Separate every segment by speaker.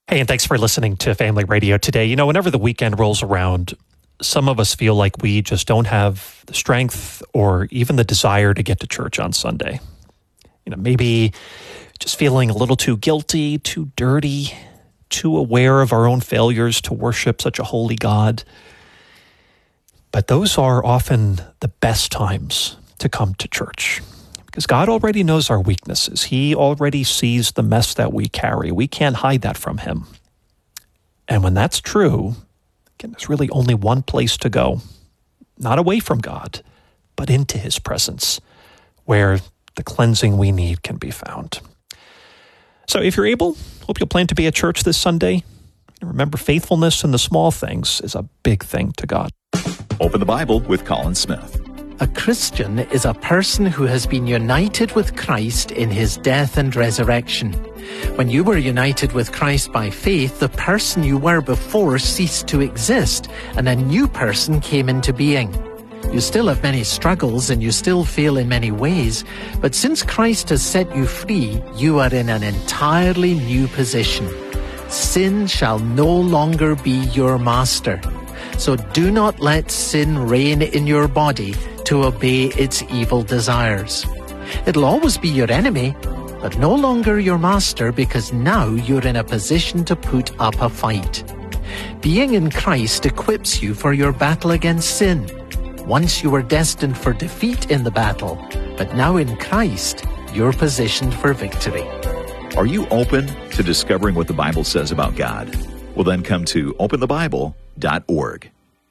Speaker 1: Hey, and thanks for listening to Family Radio today. You know, whenever the weekend rolls around, some of us feel like we just don't have the strength or even the desire to get to church on Sunday. You know, maybe just feeling a little too guilty, too dirty, too aware of our own failures to worship such a holy God. But those are often the best times to come to church. Because God already knows our weaknesses. He already sees the mess that we carry. We can't hide that from Him. And when that's true, again, there's really only one place to go. Not away from God, but into His presence, where the cleansing we need can be found. So if you're able, hope you'll plan to be at church this Sunday. And remember, faithfulness in the small things is a big thing to God.
Speaker 2: Open the Bible with Colin Smith.
Speaker 3: A Christian is a person who has been united with Christ in His death and resurrection. When you were united with Christ by faith, the person you were before ceased to exist, and a new person came into being. You still have many struggles and you still fail in many ways, but since Christ has set you free, you are in an entirely new position. Sin shall no longer be your master. So do not let sin reign in your body to obey its evil desires. It'll always be your enemy, but no longer your master, because now you're in a position to put up a fight. Being in Christ equips you for your battle against sin. Once you were destined for defeat in the battle, but now in Christ, you're positioned for victory.
Speaker 2: Are you open to discovering what the Bible says about God? Well, then come to openthebible.org.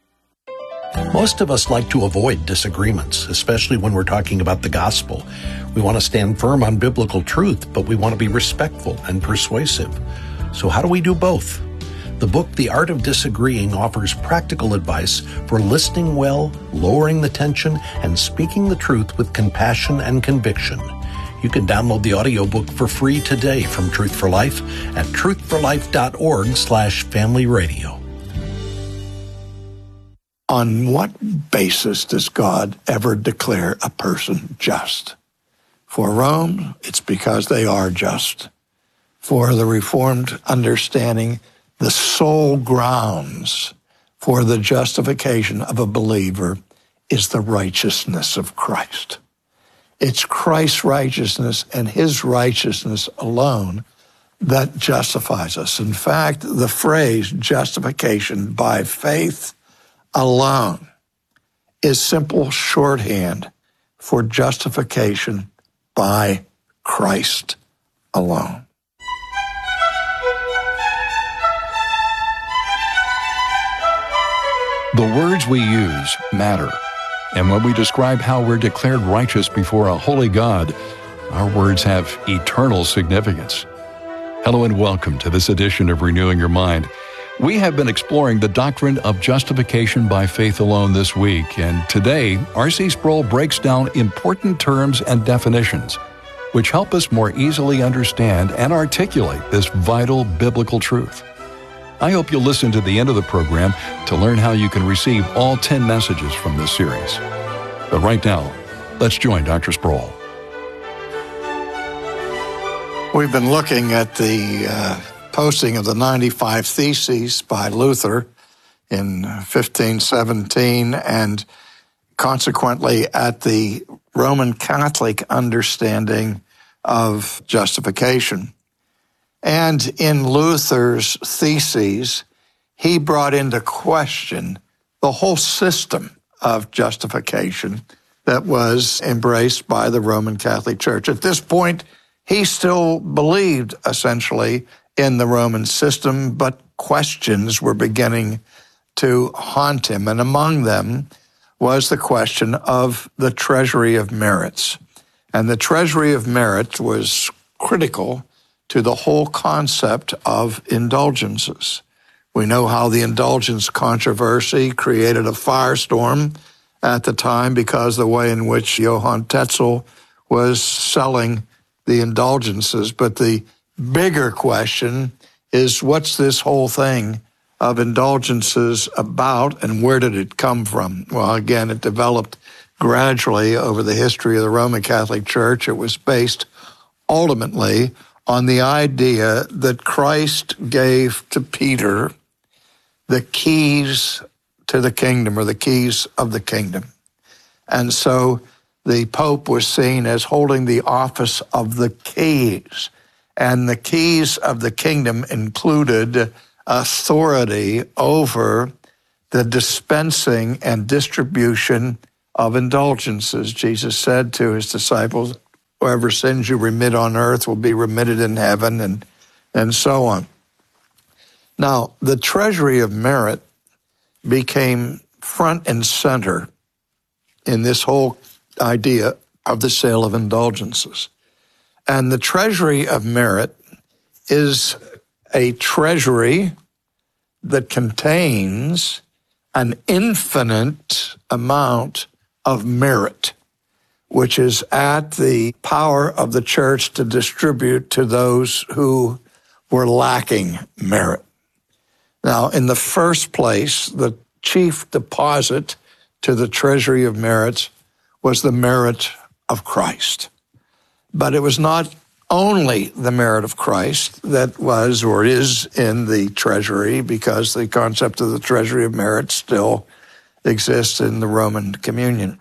Speaker 4: Most of us like to avoid disagreements, especially when we're talking about the gospel. We want to stand firm on biblical truth, but we want to be respectful and persuasive. So how do we do both? The book, The Art of Disagreeing, offers practical advice for listening well, lowering the tension, and speaking the truth with compassion and conviction. You can download the audiobook for free today from Truth for Life at truthforlife.org/familyradio.
Speaker 5: On what basis does God ever declare a person just? For Rome, it's because they are just. For the Reformed understanding, the sole grounds for the justification of a believer is the righteousness of Christ. It's Christ's righteousness and His righteousness alone that justifies us. In fact, the phrase justification by faith alone is simple shorthand for justification by Christ alone.
Speaker 6: The words we use matter. And when we describe how we're declared righteous before a holy God, our words have eternal significance. Hello and welcome to this edition of Renewing Your Mind. We have been exploring the doctrine of justification by faith alone this week, and today, R.C. Sproul breaks down important terms and definitions, which help us more easily understand and articulate this vital biblical truth. I hope you'll listen to the end of the program to learn how you can receive all 10 messages from this series. But right now, let's join Dr. Sproul.
Speaker 5: We've been looking at the posting of the 95 Theses by Luther in 1517, and consequently at the Roman Catholic understanding of justification. And in Luther's theses, he brought into question the whole system of justification that was embraced by the Roman Catholic Church. At this point, he still believed essentially in the Roman system, but questions were beginning to haunt him. And among them was the question of the treasury of merits. And the treasury of merit was critical to the whole concept of indulgences. We know how the indulgence controversy created a firestorm at the time because the way in which Johann Tetzel was selling the indulgences. But the bigger question is, what's this whole thing of indulgences about, and where did it come from? Well, again, it developed gradually over the history of the Roman Catholic Church. It was based ultimately on the idea that Christ gave to Peter the keys to the kingdom, or the keys of the kingdom. And so the Pope was seen as holding the office of the keys. And the keys of the kingdom included authority over the dispensing and distribution of indulgences. Jesus said to his disciples, whoever sins you remit on earth will be remitted in heaven, and so on. Now, the treasury of merit became front and center in this whole idea of the sale of indulgences. And the treasury of merit is a treasury that contains an infinite amount of merit, which is at the power of the church to distribute to those who were lacking merit. Now, in the first place, the chief deposit to the treasury of merits was the merit of Christ. But it was not only the merit of Christ that was or is in the treasury, because the concept of the treasury of merit still exists in the Roman communion.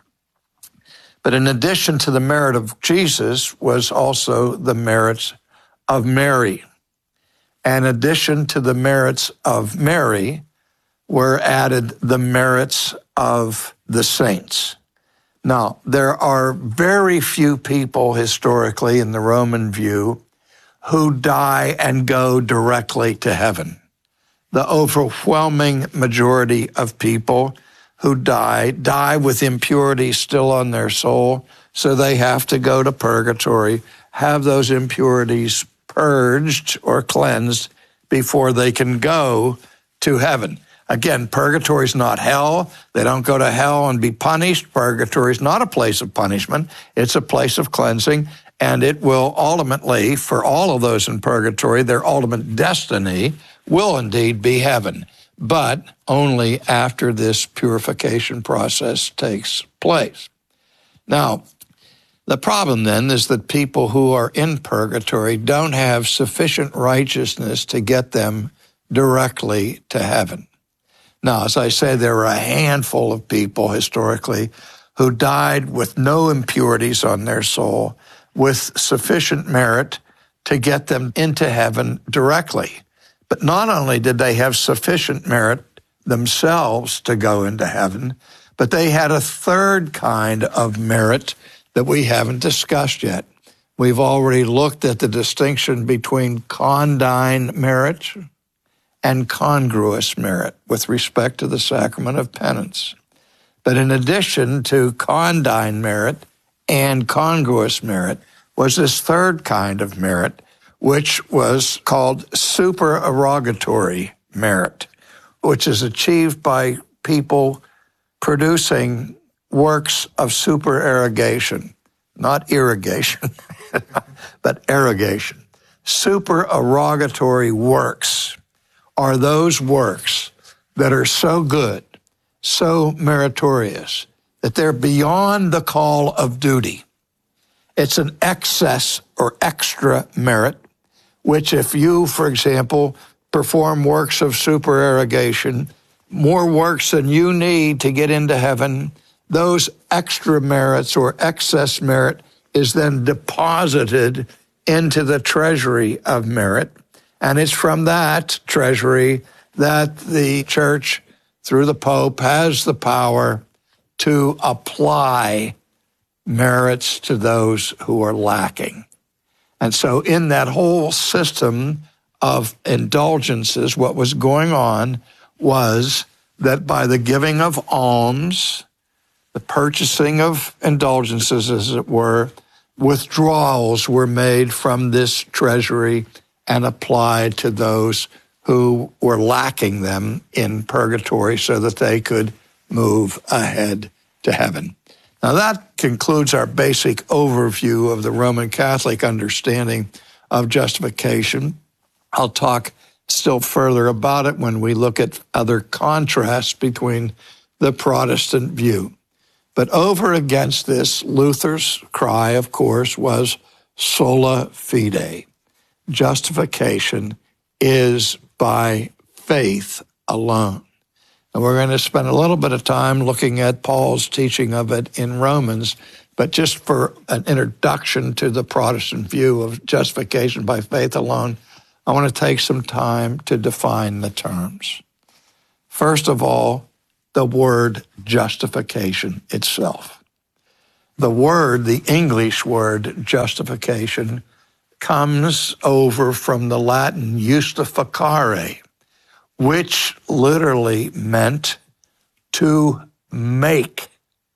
Speaker 5: But in addition to the merit of Jesus was also the merits of Mary. And in addition to the merits of Mary were added the merits of the saints. Now, there are very few people historically in the Roman view who die and go directly to heaven. The overwhelming majority of people who die with impurity still on their soul, so they have to go to purgatory, have those impurities purged or cleansed before they can go to heaven. Again, purgatory is not hell. They don't go to hell and be punished. Purgatory is not a place of punishment. It's a place of cleansing, and it will ultimately, for all of those in purgatory, their ultimate destiny will indeed be heaven, but only after this purification process takes place. Now, the problem then is that people who are in purgatory don't have sufficient righteousness to get them directly to heaven. Now, as I say, there are a handful of people historically who died with no impurities on their soul, with sufficient merit to get them into heaven directly. But not only did they have sufficient merit themselves to go into heaven, but they had a third kind of merit that we haven't discussed yet. We've already looked at the distinction between condign merit and congruous merit with respect to the sacrament of penance. But in addition to condign merit and congruous merit was this third kind of merit, which was called supererogatory merit, which is achieved by people producing works of supererogation, not irrigation, but erogation. Supererogatory works are those works that are so good, so meritorious, that they're beyond the call of duty. It's an excess or extra merit, which if you, for example, perform works of supererogation, more works than you need to get into heaven, those extra merits or excess merit is then deposited into the treasury of merit. And it's from that treasury that the church, through the Pope, has the power to apply merits to those who are lacking. And so in that whole system of indulgences, what was going on was that by the giving of alms, the purchasing of indulgences, as it were, withdrawals were made from this treasury and applied to those who were lacking them in purgatory so that they could move ahead to heaven. Now that concludes our basic overview of the Roman Catholic understanding of justification. I'll talk still further about it when we look at other contrasts between the Protestant view. But over against this, Luther's cry, of course, was sola fide. justification is by faith alone. And we're going to spend a little bit of time looking at Paul's teaching of it in Romans, but just for an introduction to the Protestant view of justification by faith alone, I want to take some time to define the terms. First of all, the word justification itself. The English word justification, comes over from the Latin justificare, which literally meant to make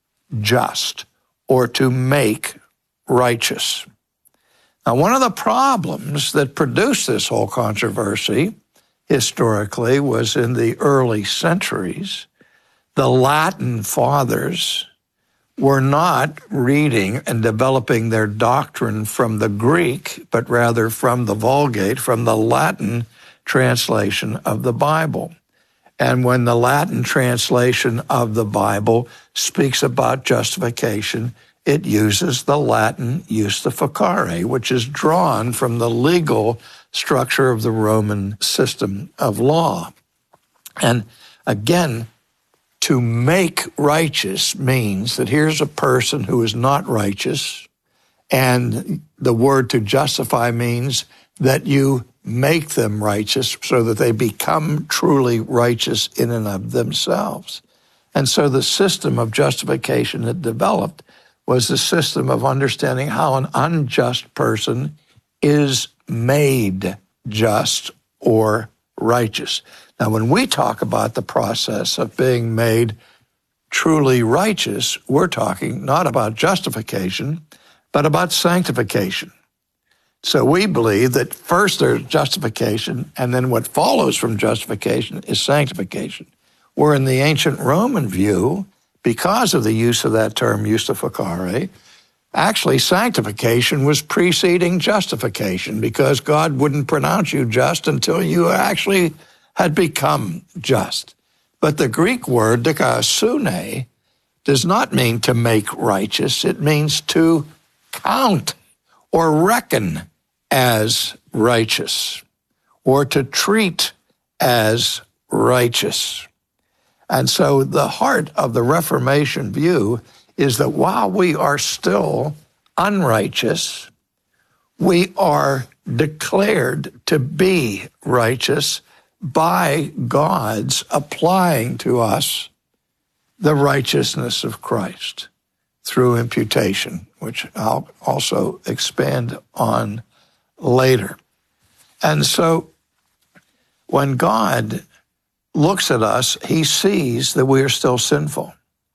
Speaker 5: just or to make righteous. Now, one of the problems that produced this whole controversy historically was in the early centuries, the Latin fathers were not reading and developing their doctrine from the Greek, but rather from the Vulgate, from the Latin translation of the Bible. And when the Latin translation of the Bible speaks about justification, it uses the Latin justificare, which is drawn from the legal structure of the Roman system of law. And again, to make righteous means that here's a person who is not righteous, and the word to justify means that you make them righteous so that they become truly righteous in and of themselves. And so the system of justification that developed was the system of understanding how an unjust person is made just or righteous. Now, when we talk about the process of being made truly righteous, we're talking not about justification, but about sanctification. So we believe that first there's justification, and then what follows from justification is sanctification. Where in the ancient Roman view, because of the use of that term justificare, actually sanctification was preceding justification, because God wouldn't pronounce you just until you actually had become just. But the Greek word dikaiosune does not mean to make righteous. It means to count or reckon as righteous, or to treat as righteous. And so the heart of the Reformation view is that while we are still unrighteous, we are declared to be righteous by God's applying to us the righteousness of Christ through imputation, which I'll also expand on later. And so when God looks at us, he sees that we are still sinful.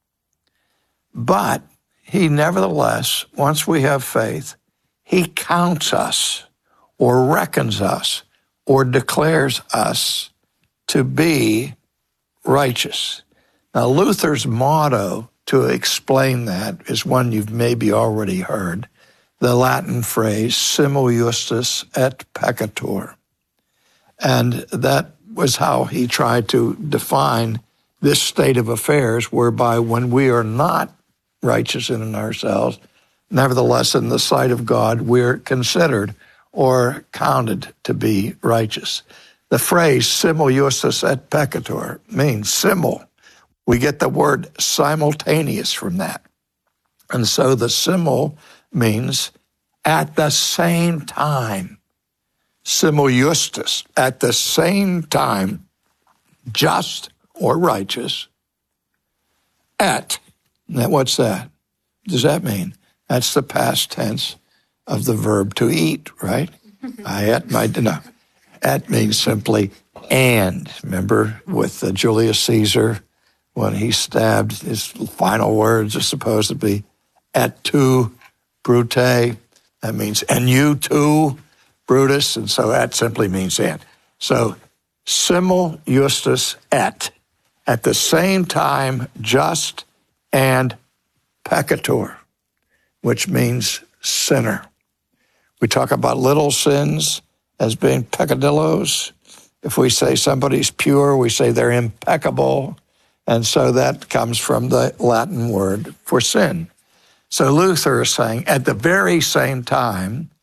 Speaker 5: But he nevertheless, once we have faith, he counts us or reckons us or declares us to be righteous. Now, Luther's motto to explain that is one you've maybe already heard, the Latin phrase, simul justus et peccator. And that was how he tried to define this state of affairs, whereby when we are not righteous in ourselves, nevertheless, in the sight of God, we're considered or counted to be righteous. The phrase simul justus et peccator means simul. We get the word simultaneous from that. And so the simul means at the same time. Simul justus, at the same time, just or righteous, et. Now, what's that? What does that mean? That's the past tense of the verb to eat, right? I ate my dinner. Et means simply and. Remember with Julius Caesar, when he stabbed, his final words are supposed to be et tu, Brute. That means and you too, Brutus. And so et simply means and. So simul justus et, at the same time, just and peccator, which means sinner. We talk about little sins as being peccadillos. If we say somebody's pure, we say they're impeccable. And so that comes from the Latin word for sin. So Luther is saying at the very same time,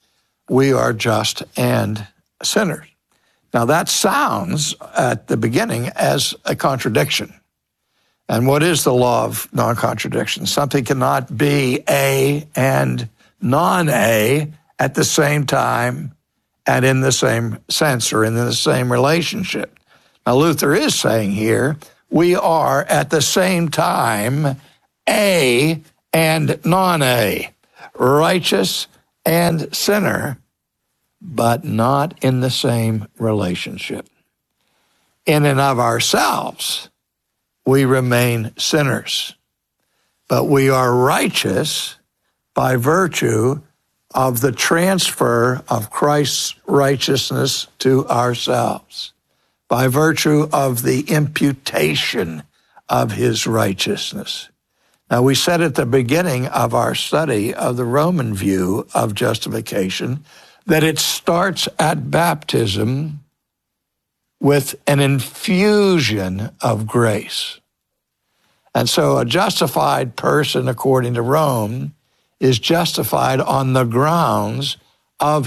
Speaker 5: we are just and sinners. Now that sounds at the beginning as a contradiction. And what is the law of non-contradiction? Something cannot be A and non-A at the same time and in the same sense or in the same relationship. Now Luther is saying here, we are at the same time A and non-A, righteous and sinner, but not in the same relationship. In and of ourselves, we remain sinners, but we are righteous by virtue of the transfer of Christ's righteousness to ourselves, by virtue of the imputation of his righteousness. Now, we said at the beginning of our study of the Roman view of justification that it starts at baptism with an infusion of grace. And so a justified person, according to Rome, is justified on the grounds of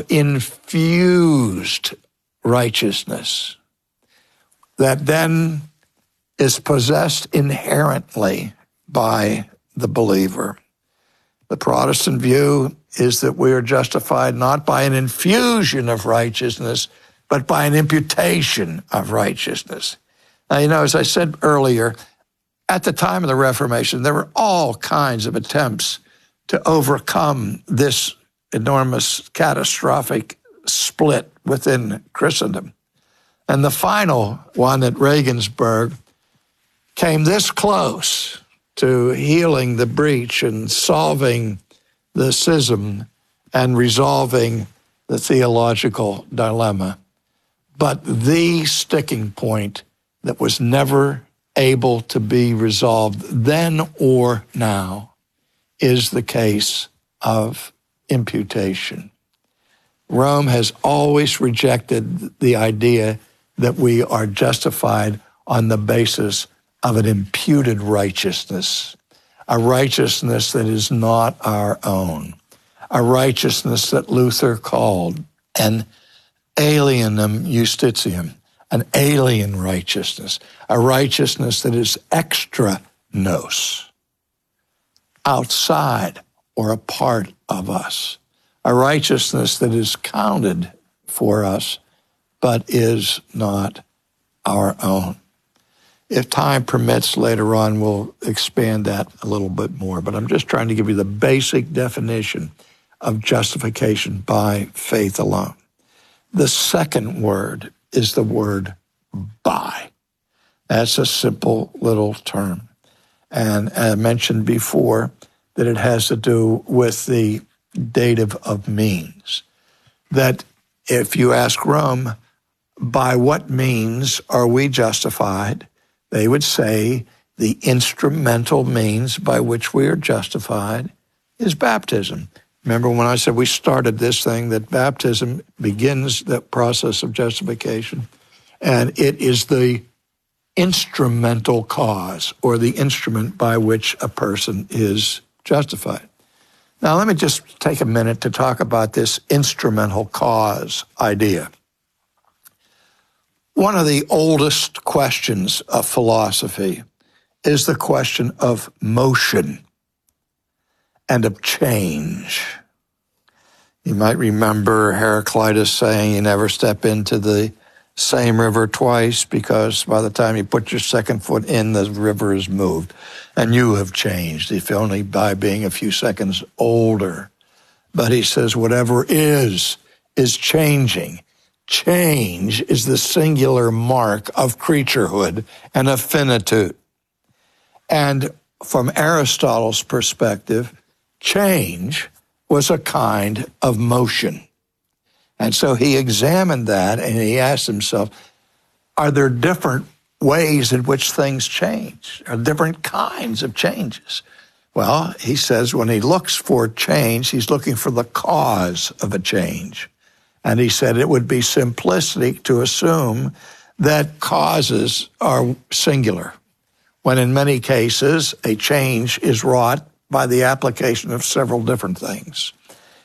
Speaker 5: infused righteousness that then is possessed inherently by the believer. The Protestant view is that we are justified not by an infusion of righteousness, but by an imputation of righteousness. Now, as I said earlier, at the time of the Reformation, there were all kinds of attempts to overcome this enormous catastrophic split within Christendom. And the final one at Regensburg came this close to healing the breach and solving the schism and resolving the theological dilemma. But the sticking point that was never able to be resolved then or now is the case of imputation. Rome has always rejected the idea that we are justified on the basis of an imputed righteousness, a righteousness that is not our own, a righteousness that Luther called an alienum justitium, an alien righteousness, a righteousness that is extra nos, outside or a part of us, a righteousness that is counted for us but is not our own. If time permits, later on we'll expand that a little bit more, but I'm just trying to give you the basic definition of justification by faith alone. The second word is the word by. That's a simple little term. And I mentioned before that it has to do with the dative of means. That if you ask Rome, by what means are we justified? They would say the instrumental means by which we are justified is baptism. Remember when I said we started this thing, that baptism begins the process of justification, and it is the instrumental cause or the instrument by which a person is justified. Now, let me just take a minute to talk about this instrumental cause idea. One of the oldest questions of philosophy is the question of motion and of change. You might remember Heraclitus saying you never step into the same river twice because by the time you put your second foot in, the river has moved and you have changed, if only by being a few seconds older. But he says whatever is changing. Change is the singular mark of creaturehood and of finitude. And from Aristotle's perspective, change was a kind of motion. And so he examined that and he asked himself, are there different ways in which things change? Are different kinds of changes? Well, he says when he looks for change, he's looking for the cause of a change. And he said it would be simplistic to assume that causes are singular, when in many cases a change is wrought by the application of several different things.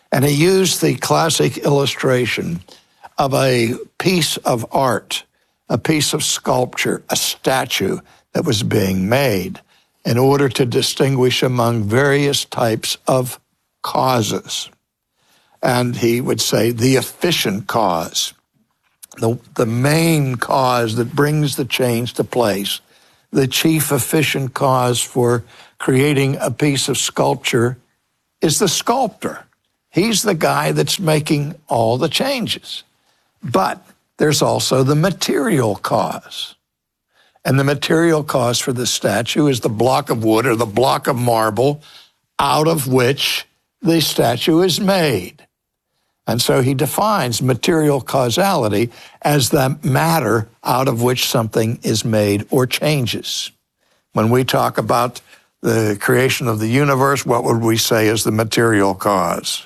Speaker 5: And he used the classic illustration of a piece of art, a piece of sculpture, a statue that was being made in order to distinguish among various types of causes. And he would say the efficient cause, the main cause that brings the change to place, the chief efficient cause for creating a piece of sculpture is the sculptor. He's the guy that's making all the changes. But there's also the material cause. And the material cause for the statue is the block of wood or the block of marble out of which the statue is made. And so he defines material causality as the matter out of which something is made or changes. When we talk about the creation of the universe, what would we say is the material cause?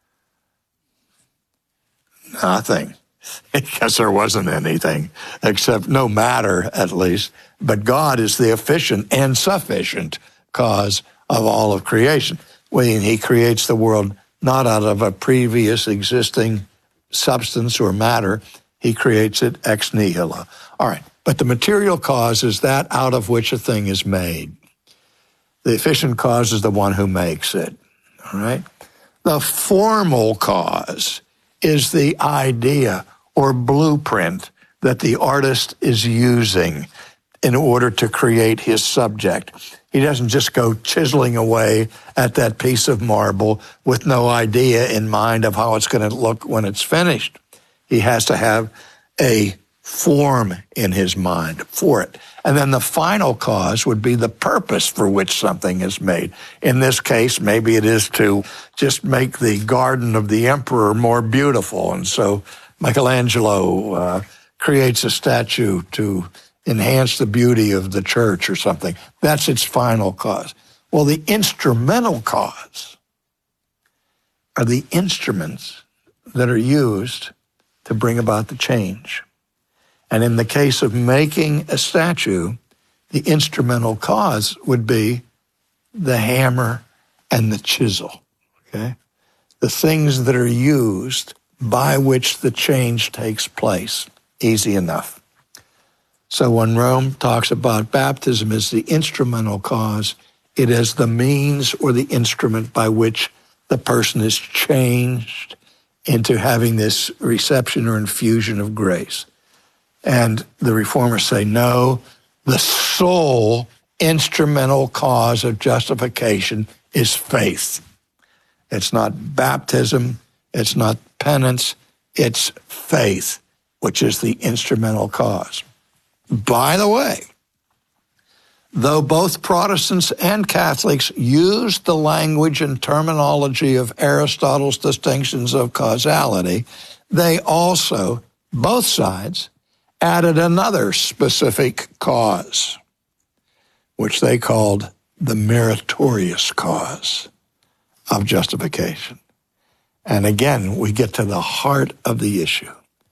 Speaker 5: Nothing, because there wasn't anything, except no matter, at least. But God is the efficient and sufficient cause of all of creation. When he creates the world not out of a previous existing substance or matter, he creates it ex nihilo. All right, but the material cause is that out of which a thing is made. The efficient cause is the one who makes it, all right? The formal cause is the idea or blueprint that the artist is using in order to create his subject. He doesn't just go chiseling away at that piece of marble with no idea in mind of how it's going to look when it's finished. He has to have a form in his mind for it. And then the final cause would be the purpose for which something is made. In this case, maybe it is to just make the garden of the emperor more beautiful. And so Michelangelo creates a statue to enhance the beauty of the church or something. That's its final cause. Well, the instrumental cause are the instruments that are used to bring about the change. And in the case of making a statue, the instrumental cause would be the hammer and the chisel, okay? The things that are used by which the change takes place. Easy enough. So when Rome talks about baptism as the instrumental cause, it is the means or the instrument by which the person is changed into having this reception or infusion of grace. And the reformers say, no, the sole instrumental cause of justification is faith. It's not baptism, it's not penance, it's faith, which is the instrumental cause. By the way, though both Protestants and Catholics used the language and terminology of Aristotle's distinctions of causality, they also, both sides, added another specific cause, which they called the meritorious cause of justification. And again, we get to the heart of the issue.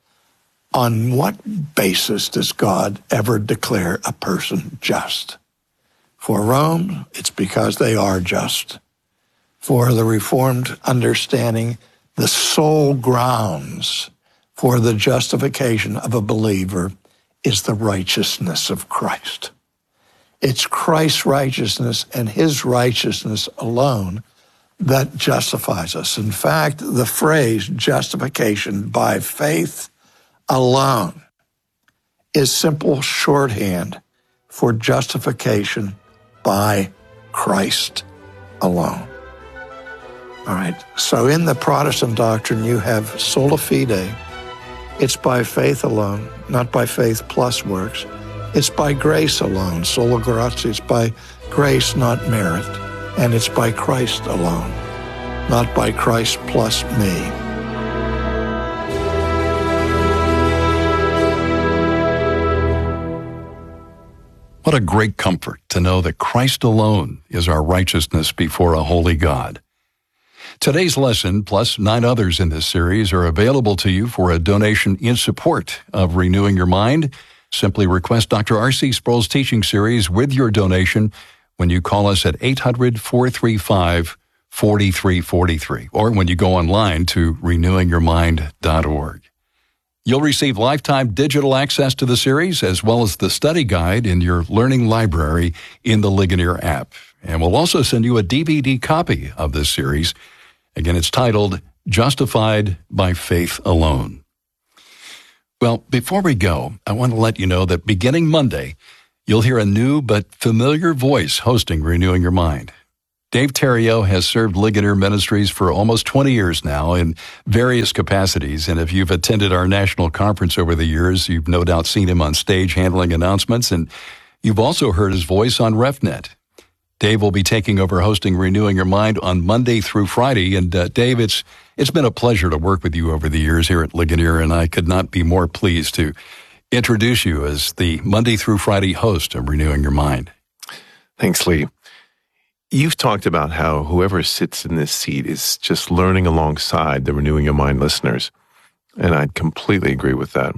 Speaker 5: On what basis does God ever declare a person just? For Rome, it's because they are just. For the Reformed understanding, the sole grounds for the justification of a believer is the righteousness of Christ. It's Christ's righteousness and his righteousness alone that justifies us. In fact, the phrase justification by faith alone is simple shorthand for justification by Christ alone. All right, so in the Protestant doctrine, you have sola fide. It's by faith alone, not by faith plus works. It's by grace alone, sola gratia. It's by grace, not merit. And it's by Christ alone, not by Christ plus me.
Speaker 6: What a great comfort to know that Christ alone is our righteousness before a holy God. Today's lesson, plus 9 others in this series, are available to you for a donation in support of Renewing Your Mind. Simply request Dr. R.C. Sproul's teaching series with your donation when you call us at 800-435-4830. 4343, or when you go online to renewingyourmind.org. You'll receive lifetime digital access to the series as well as the study guide in your learning library in the Ligonier app. And we'll also send you a DVD copy of this series. Again, it's titled Justified by Faith Alone. Well, before we go, I want to let you know that beginning Monday, you'll hear a new but familiar voice hosting Renewing Your Mind. Dave Theriot has served Ligonier Ministries for almost 20 years now in various capacities, and if you've attended our national conference over the years, you've no doubt seen him on stage handling announcements, and you've also heard his voice on RefNet. Dave will be taking over hosting Renewing Your Mind on Monday through Friday, and Dave, it's been a pleasure to work with you over the years here at Ligonier, and I could not be more pleased to introduce you as the Monday through Friday host of Renewing Your Mind.
Speaker 7: Thanks, Lee. You've talked about how whoever sits in this seat is just learning alongside the Renewing Your Mind listeners, and I completely agree with that.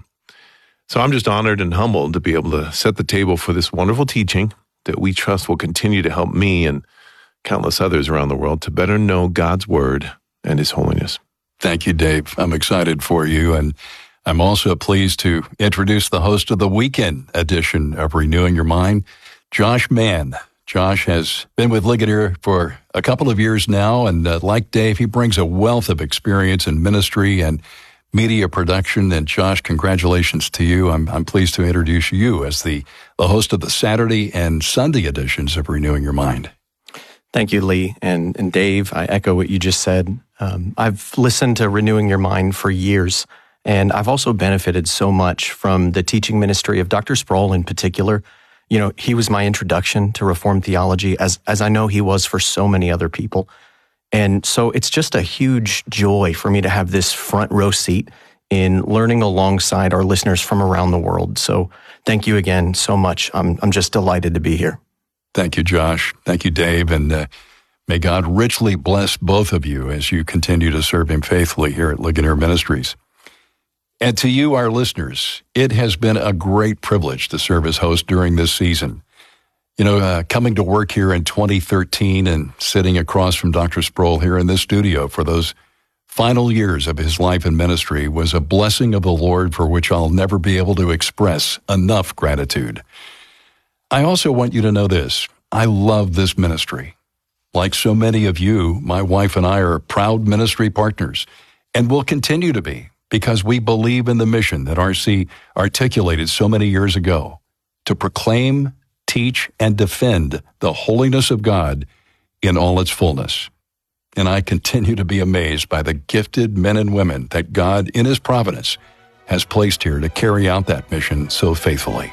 Speaker 7: So I'm just honored and humbled to be able to set the table for this wonderful teaching that we trust will continue to help me and countless others around the world to better know God's Word and His holiness.
Speaker 6: Thank you, Dave. I'm excited for you, and I'm also pleased to introduce the host of the weekend edition of Renewing Your Mind, Josh Mann. Josh has been with Ligonier for a couple of years now, and like Dave, he brings a wealth of experience in ministry and media production. And Josh, congratulations to you. I'm pleased to introduce you as the host of the Saturday and Sunday editions of Renewing Your Mind.
Speaker 8: Thank you, Lee. And Dave, I echo what you just said. I've listened to Renewing Your Mind for years, and I've also benefited so much from the teaching ministry of Dr. Sproul in particular. You know, he was my introduction to Reformed theology, as I know he was for so many other people. And so it's just a huge joy for me to have this front row seat in learning alongside our listeners from around the world. So thank you again so much. I'm just delighted to be here.
Speaker 6: Thank you, Josh. Thank you, Dave. And may God richly bless both of you as you continue to serve Him faithfully here at Ligonier Ministries. And to you, our listeners, it has been a great privilege to serve as host during this season. You know, coming to work here in 2013 and sitting across from Dr. Sproul here in this studio for those final years of his life and ministry was a blessing of the Lord for which I'll never be able to express enough gratitude. I also want you to know this. I love this ministry. Like so many of you, my wife and I are proud ministry partners and will continue to be, because we believe in the mission that RC articulated so many years ago to proclaim, teach, and defend the holiness of God in all its fullness. And I continue to be amazed by the gifted men and women that God, in His providence, has placed here to carry out that mission so faithfully.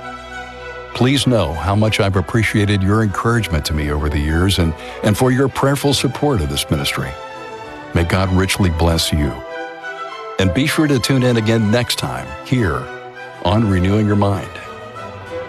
Speaker 6: Please know how much I've appreciated your encouragement to me over the years and for your prayerful support of this ministry. May God richly bless you. And be sure to tune in again next time here on Renewing Your Mind.